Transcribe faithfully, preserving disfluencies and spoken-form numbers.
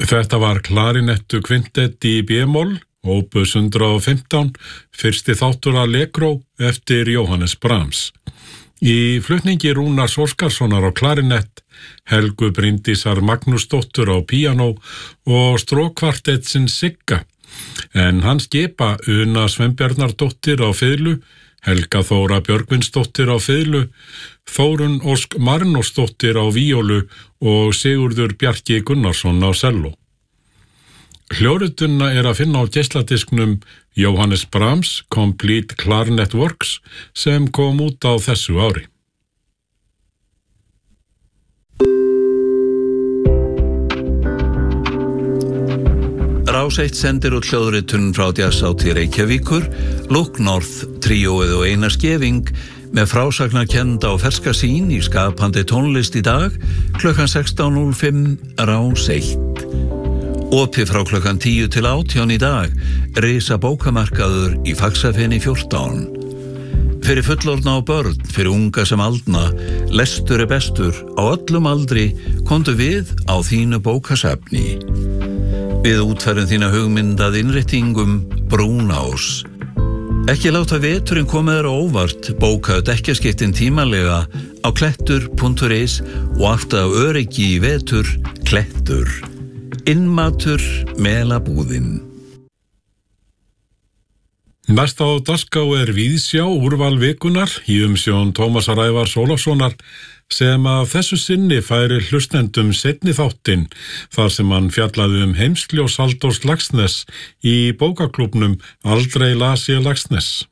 Þetta var klarinettu kvintett í B-moll, opus hundrað og fimmtán, fyrsti þáttur Allegro eftir Jóhannes Brahms. Í flutningi Rúnars Óskarssonar á klarinett, Helgu Bryndísar Magnúsdóttur á píanó og strókkvartettsins Sigga, en hann skipa Una Sveinbjarnardóttir á fiðlu, Helga Þóra Björgvinsdóttir á fiðlu, Þórunn Ósk Marinósdóttir á víólu og Sigurður Bjarki Gunnarsson á selló. Hljórituna er að finna á geisladisknum Jóhannes Brahms Complete Clarinet Works sem kom út á þessu ári. Rás eitt sendir út hljóðritun frá Jazzhátíð Reykjavíkur, Look North tríóið og Einar Skeving með frásagnarkennda og ferska sýn í skapandi tónlist í dag klukkan sextán núll fimm Rás eitt. Opið frá klukkan tíu til átján í dag, risa bókamarkaður í Faxafeni fjórtán. Fyrir fullorðna og börn, fyrir unga sem aldna, lestur er bestur, á öllum aldri, komdu við á þínu bókasafni. Við útferðum þína hugmynd að innréttingum Brúnás. Ekki láta veturinn koma þér á óvart, bókaðu dekkjaskiptin tímalega á klettur punktur is og aftur á öryggi í vetur, Klettur. Innmatur melabúðin. Næst á dagskrá er víðsjá úrval vikunar í umsjón Tómasar Ævars Ólafssonar sem að þessu sinni færi hlustendum seinni þáttinn þar sem hann fjallaði um heimsljós Halldórs Laxness í bókaklúbbnum Aldrei las ég Laxness.